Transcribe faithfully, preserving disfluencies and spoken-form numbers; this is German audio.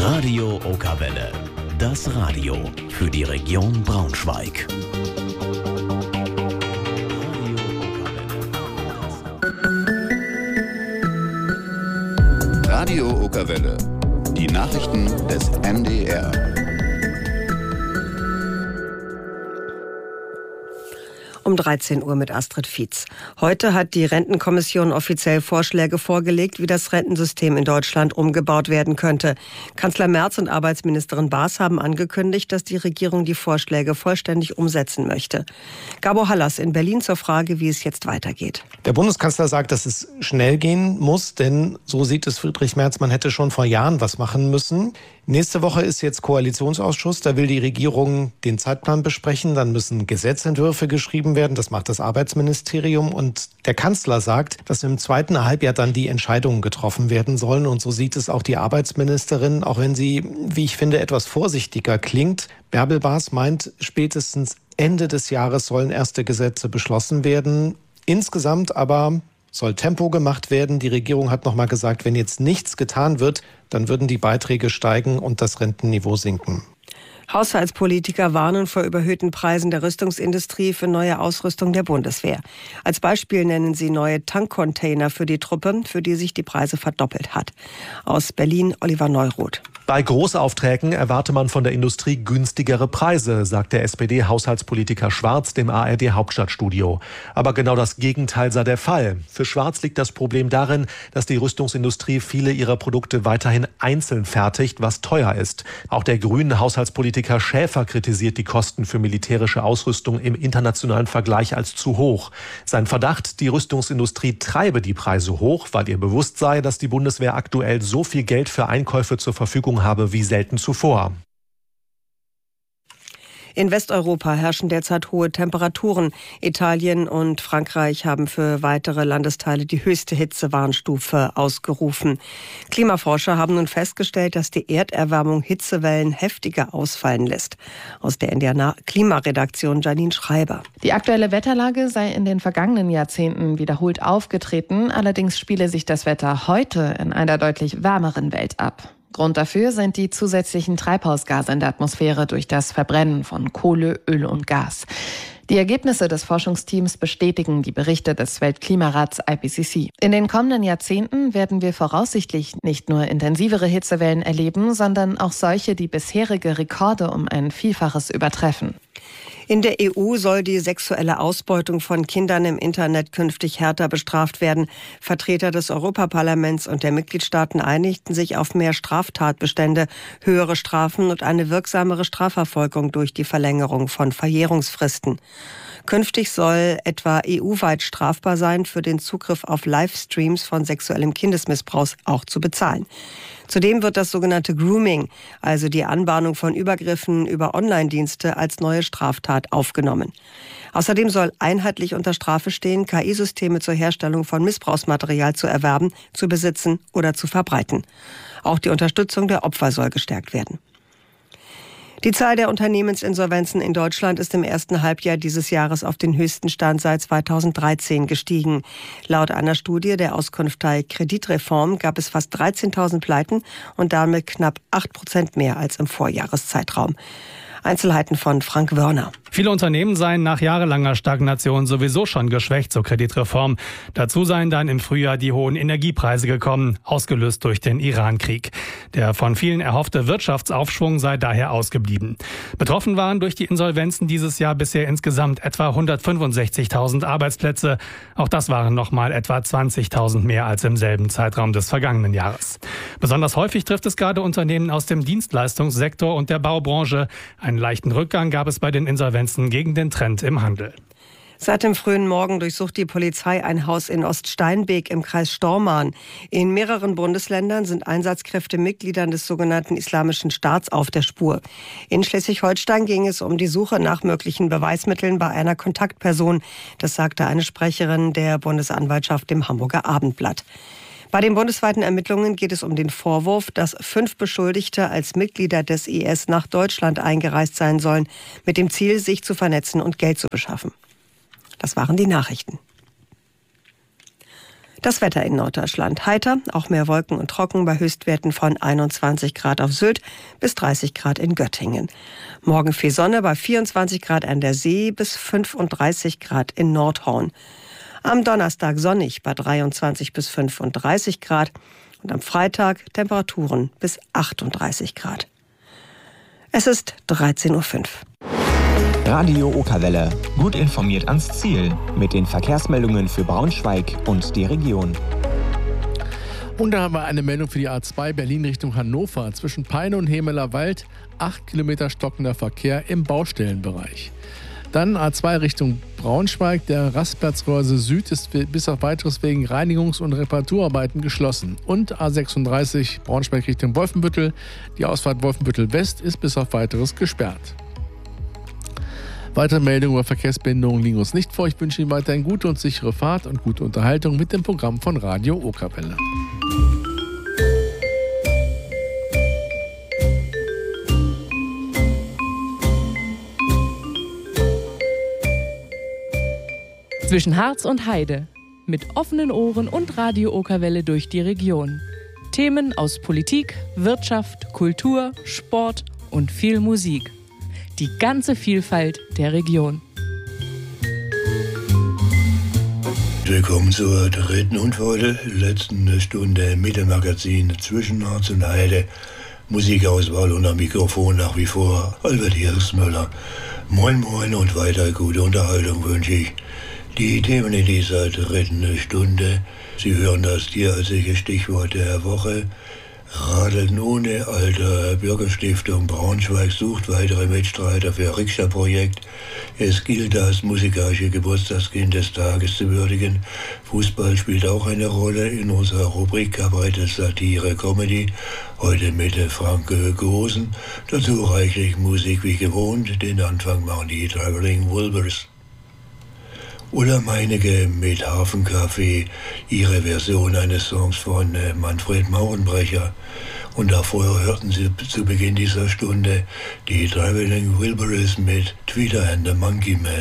Radio Okerwelle. Das Radio für die Region Braunschweig. Radio Okerwelle. Die Nachrichten des M D R. Um dreizehn Uhr mit Astrid Fietz. Heute hat die Rentenkommission offiziell Vorschläge vorgelegt, wie das Rentensystem in Deutschland umgebaut werden könnte. Kanzler Merz und Arbeitsministerin Baas haben angekündigt, dass die Regierung die Vorschläge vollständig umsetzen möchte. Gabo Hallas in Berlin zur Frage, wie es jetzt weitergeht. Der Bundeskanzler sagt, dass es schnell gehen muss, denn so sieht es Friedrich Merz, man hätte schon vor Jahren was machen müssen. Nächste Woche ist jetzt Koalitionsausschuss, da will die Regierung den Zeitplan besprechen, dann müssen Gesetzentwürfe geschrieben werden, das macht das Arbeitsministerium und der Kanzler sagt, dass im zweiten Halbjahr dann die Entscheidungen getroffen werden sollen und so sieht es auch die Arbeitsministerin, auch wenn sie, wie ich finde, etwas vorsichtiger klingt. Bärbel Baas meint, spätestens Ende des Jahres sollen erste Gesetze beschlossen werden. Insgesamt aber soll Tempo gemacht werden. Die Regierung hat noch mal gesagt, wenn jetzt nichts getan wird, dann würden die Beiträge steigen und das Rentenniveau sinken. Haushaltspolitiker warnen vor überhöhten Preisen der Rüstungsindustrie für neue Ausrüstung der Bundeswehr. Als Beispiel nennen sie neue Tankcontainer für die Truppe, für die sich die Preise verdoppelt hat. Aus Berlin Oliver Neuroth. Bei Großaufträgen erwarte man von der Industrie günstigere Preise, sagt der S P D-Haushaltspolitiker Schwarz dem A R D-Hauptstadtstudio. Aber genau das Gegenteil sei der Fall. Für Schwarz liegt das Problem darin, dass die Rüstungsindustrie viele ihrer Produkte weiterhin einzeln fertigt, was teuer ist. Auch der grünen Haushaltspolitiker Schäfer kritisiert die Kosten für militärische Ausrüstung im internationalen Vergleich als zu hoch. Sein Verdacht, die Rüstungsindustrie treibe die Preise hoch, weil ihr bewusst sei, dass die Bundeswehr aktuell so viel Geld für Einkäufe zur Verfügung habe wie selten zuvor. In Westeuropa herrschen derzeit hohe Temperaturen. Italien und Frankreich haben für weitere Landesteile die höchste Hitzewarnstufe ausgerufen. Klimaforscher haben nun festgestellt, dass die Erderwärmung Hitzewellen heftiger ausfallen lässt. Aus der N D R Klimaredaktion Janine Schreiber. Die aktuelle Wetterlage sei in den vergangenen Jahrzehnten wiederholt aufgetreten. Allerdings spiele sich das Wetter heute in einer deutlich wärmeren Welt ab. Grund dafür sind die zusätzlichen Treibhausgase in der Atmosphäre durch das Verbrennen von Kohle, Öl und Gas. Die Ergebnisse des Forschungsteams bestätigen die Berichte des Weltklimarats I P C C. In den kommenden Jahrzehnten werden wir voraussichtlich nicht nur intensivere Hitzewellen erleben, sondern auch solche, die bisherige Rekorde um ein Vielfaches übertreffen. In der E U soll die sexuelle Ausbeutung von Kindern im Internet künftig härter bestraft werden. Vertreter des Europaparlaments und der Mitgliedstaaten einigten sich auf mehr Straftatbestände, höhere Strafen und eine wirksamere Strafverfolgung durch die Verlängerung von Verjährungsfristen. Künftig soll etwa E U-weit strafbar sein, für den Zugriff auf Livestreams von sexuellem Kindesmissbrauch auch zu bezahlen. Zudem wird das sogenannte Grooming, also die Anbahnung von Übergriffen über Online-Dienste, als neue Straftat aufgenommen. Außerdem soll einheitlich unter Strafe stehen, K I-Systeme zur Herstellung von Missbrauchsmaterial zu erwerben, zu besitzen oder zu verbreiten. Auch die Unterstützung der Opfer soll gestärkt werden. Die Zahl der Unternehmensinsolvenzen in Deutschland ist im ersten Halbjahr dieses Jahres auf den höchsten Stand seit zweitausenddreizehn gestiegen. Laut einer Studie der Auskunftei Kreditreform gab es fast dreizehntausend Pleiten und damit knapp acht Prozent mehr als im Vorjahreszeitraum. Einzelheiten von Frank Wörner. Viele Unternehmen seien nach jahrelanger Stagnation sowieso schon geschwächt zur Kreditreform. Dazu seien dann im Frühjahr die hohen Energiepreise gekommen, ausgelöst durch den Iran-Krieg. Der von vielen erhoffte Wirtschaftsaufschwung sei daher ausgeblieben. Betroffen waren durch die Insolvenzen dieses Jahr bisher insgesamt etwa hundertfünfundsechzigtausend Arbeitsplätze. Auch das waren nochmal etwa zwanzigtausend mehr als im selben Zeitraum des vergangenen Jahres. Besonders häufig trifft es gerade Unternehmen aus dem Dienstleistungssektor und der Baubranche. Einen leichten Rückgang gab es bei den Insolvenzen gegen den Trend im Handel. Seit dem frühen Morgen durchsucht die Polizei ein Haus in Oststeinbeek im Kreis Stormarn. In mehreren Bundesländern sind Einsatzkräfte Mitgliedern des sogenannten Islamischen Staats auf der Spur. In Schleswig-Holstein ging es um die Suche nach möglichen Beweismitteln bei einer Kontaktperson. Das sagte eine Sprecherin der Bundesanwaltschaft dem Hamburger Abendblatt. Bei den bundesweiten Ermittlungen geht es um den Vorwurf, dass fünf Beschuldigte als Mitglieder des I S nach Deutschland eingereist sein sollen, mit dem Ziel, sich zu vernetzen und Geld zu beschaffen. Das waren die Nachrichten. Das Wetter in Norddeutschland heiter, auch mehr Wolken und trocken bei Höchstwerten von einundzwanzig Grad auf Sylt bis dreißig Grad in Göttingen. Morgen viel Sonne bei vierundzwanzig Grad an der See bis fünfunddreißig Grad in Nordhorn. Am Donnerstag sonnig bei dreiundzwanzig bis fünfunddreißig Grad und am Freitag Temperaturen bis achtunddreißig Grad. Es ist dreizehn Uhr fünf. Radio Okerwelle. Gut informiert ans Ziel. Mit den Verkehrsmeldungen für Braunschweig und die Region. Und da haben wir eine Meldung für die A zwei Berlin Richtung Hannover. Zwischen Peine und Hemeler Wald acht Kilometer stockender Verkehr im Baustellenbereich. Dann A zwei Richtung Braunschweig. Der Rastplatz Röhrse Süd ist bis auf weiteres wegen Reinigungs- und Reparaturarbeiten geschlossen. Und A sechsunddreißig Braunschweig Richtung Wolfenbüttel. Die Ausfahrt Wolfenbüttel West ist bis auf weiteres gesperrt. Weitere Meldungen über Verkehrsbehinderungen liegen uns nicht vor. Ich wünsche Ihnen weiterhin gute und sichere Fahrt und gute Unterhaltung mit dem Programm von Radio Okerwelle. Zwischen Harz und Heide. Mit offenen Ohren und Radio Okerwelle durch die Region. Themen aus Politik, Wirtschaft, Kultur, Sport und viel Musik. Die ganze Vielfalt der Region. Willkommen zur dritten und heute letzten Stunde mit dem Magazin Zwischen Harz und Heide. Musikauswahl und am Mikrofon nach wie vor Albert Hirschmüller. Moin moin und weiter gute Unterhaltung wünsche ich. Die Themen in dieser dritten Stunde, Sie hören das tierärztliche Stichwort der Woche. Radeln ohne Alter. Bürgerstiftung Braunschweig sucht weitere Mitstreiter für Rikscha-Projekt. Es gilt, das musikalische Geburtstagskind des Tages zu würdigen. Fußball spielt auch eine Rolle in unserer Rubrik Kabarett, Satire, Comedy. Heute mit Frank Gosen. Dazu reichlich Musik wie gewohnt. Den Anfang machen die Traveling Wilburys. Ulla Meinecke mit Hafenkaffee, ihre Version eines Songs von Manfred Maurenbrecher. Und davor hörten Sie zu Beginn dieser Stunde die Traveling Wilburys mit Tweeter and the Monkey Man.